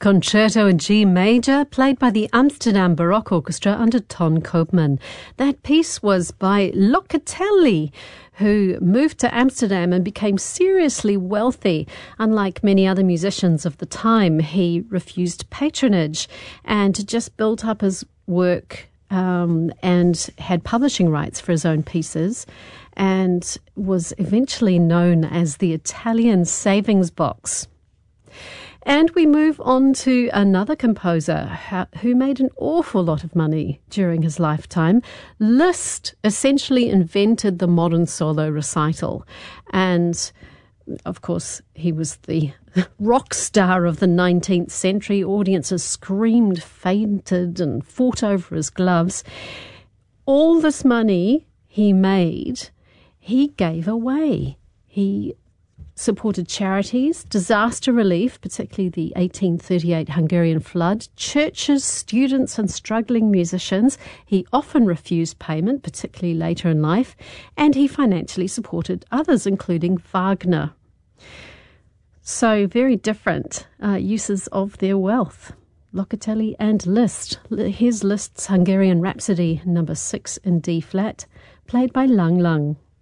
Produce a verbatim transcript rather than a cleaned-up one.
Concerto in G Major, played by the Amsterdam Baroque Orchestra under Ton Koopman. That piece was by Locatelli, who moved to Amsterdam and became seriously wealthy. Unlike many other musicians of the time, he refused patronage and just built up his work um, and had publishing rights for his own pieces, and was eventually known as the Italian Savings Box. And we move on to another composer who made an awful lot of money during his lifetime. Liszt essentially invented the modern solo recital. And, of course, he was the rock star of the nineteenth century. Audiences screamed, fainted, and fought over his gloves. All this money he made, he gave away. He supported charities, disaster relief, particularly the eighteen thirty-eight Hungarian flood, churches, students and struggling musicians. He often refused payment, particularly later in life, and he financially supported others, including Wagner. So very different uh, uses of their wealth. Locatelli and Liszt. Here's Liszt's Hungarian Rhapsody, number six in D flat, played by Lang Lang.